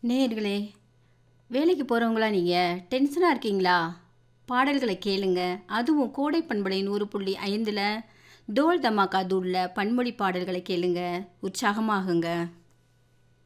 நேயர்களே, வேலைக்கு போகிறவங்களா நீங்கள் டென்ஷனாக இருக்கீங்களா? பாடல்களை கேளுங்க. அதுவும் கோடை பண்பலை 100.5ல் டோல் தமாக்கா தூள்ல பன்மொழி பாடல்களை கேளுங்க. உற்சாகமாகுங்க.